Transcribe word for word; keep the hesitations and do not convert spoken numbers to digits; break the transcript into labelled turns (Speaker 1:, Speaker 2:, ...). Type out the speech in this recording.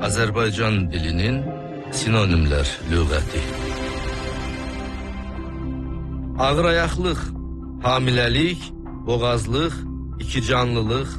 Speaker 1: Azərbaycan dilinin sinonimlər lüğəti. Ağır ayaqlıq, hamiləlik, boğazlıq, ikicanlılıq,